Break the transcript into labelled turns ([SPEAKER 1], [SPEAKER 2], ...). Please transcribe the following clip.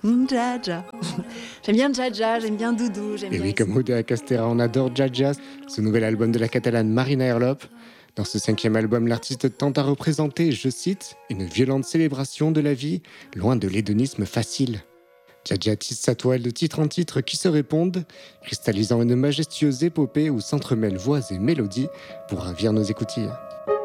[SPEAKER 1] Jaja. J'aime bien Jaja, j'aime bien Doudou, j'aime
[SPEAKER 2] Et
[SPEAKER 1] bien...
[SPEAKER 2] oui, comme Oda Castera, on adore Jaja, ce nouvel album de la catalane Marina Herlop. Dans ce 5e album, l'artiste tente à représenter, je cite, une violente célébration de la vie, loin de l'hédonisme facile. Jaja tisse sa toile de titre en titre qui se répondent, cristallisant une majestueuse épopée où s'entremêlent voix et mélodies pour ravir nos écoutilles.